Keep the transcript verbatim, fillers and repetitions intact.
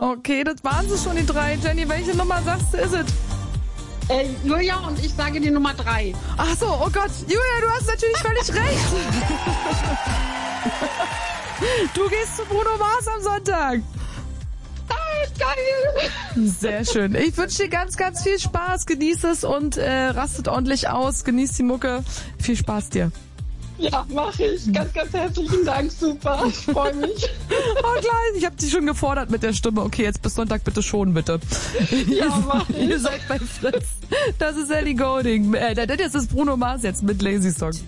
Okay, das waren sie schon, die drei. Jenny, welche Nummer sagst du, ist es? Äh, Julia und ich sage die Nummer drei. Ach so, oh Gott. Julia, du hast natürlich völlig recht. Du gehst zu Bruno Mars am Sonntag. Geil. Sehr schön. Ich wünsche dir ganz, ganz viel Spaß. Genieß es und äh, rastet ordentlich aus. Genieß die Mucke. Viel Spaß dir. Ja, mache ich. Ganz, ganz herzlichen Dank. Super. Ich freue mich. Oh, gleich. Ich habe dich schon gefordert mit der Stimme. Okay, jetzt bis Sonntag bitte schon, bitte. Ja, mach ich. Ihr seid bei Fritz. Das ist Ellie Goulding. Äh, das ist Bruno Mars jetzt mit Lazy Song.